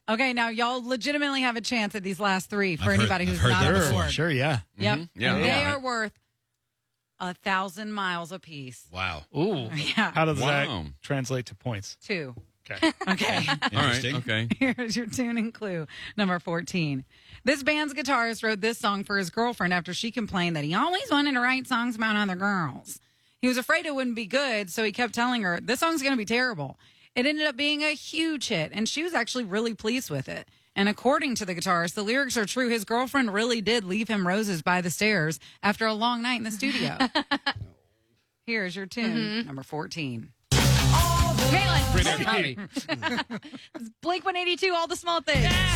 Okay, now y'all legitimately have a chance at these last three for anybody who's heard not that on before. board. Sure, yeah. Yep. Yeah, And they yeah. are worth 1,000 miles apiece. Wow. Ooh. Yeah. How does Wow. that translate to points? 2. Okay. Okay. All right. Interesting. Okay. Here's your tune and clue. Number 14. This band's guitarist wrote this song for his girlfriend after she complained that he always wanted to write songs about other girls. He was afraid it wouldn't be good, so he kept telling her, this song's going to be terrible. It ended up being a huge hit, and she was actually really pleased with it. And according to the guitarist, the lyrics are true. His girlfriend really did leave him roses by the stairs after a long night in the studio. Here's your tune, number 14. Caitlin. Bring it, Howdy. Blink 182, all the small things.